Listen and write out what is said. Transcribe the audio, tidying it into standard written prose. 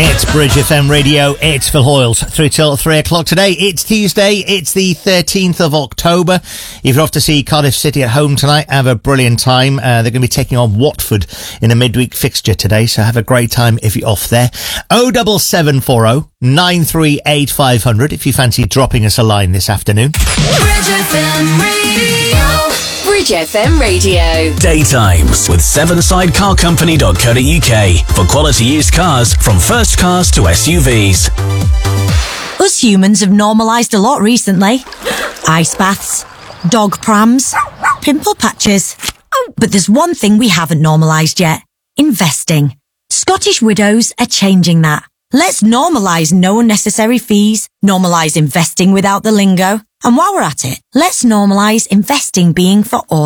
It's Bridge FM Radio, it's Phil Hoyles, through till 3 o'clock today. It's Tuesday, it's the 13th of October. If you're off to see Cardiff City at home tonight, have a brilliant time. They're going to be taking on Watford in a midweek fixture today, so have a great time if you're off there. 07740 938 500 if you fancy dropping us a line this afternoon. Bridge FM Radio. Bridge FM Radio. Daytimes with sevensidecarcompany.co.uk for quality used cars from first cars to SUVs. Us humans have normalised a lot recently. Ice baths, dog prams, pimple patches. But there's one thing we haven't normalised yet. Investing. Scottish Widows are changing that. Let's normalise no unnecessary fees, normalise investing without the lingo. And while we're at it, let's normalise investing being for all.